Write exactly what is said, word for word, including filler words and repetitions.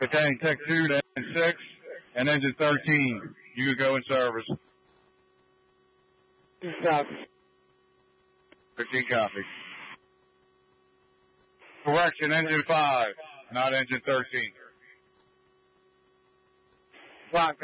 Battalion Tech two to Engine six and Engine thirteen. You can go in service. South. fifteen copy. Correction, Engine five, not Engine thirteen. Wrong.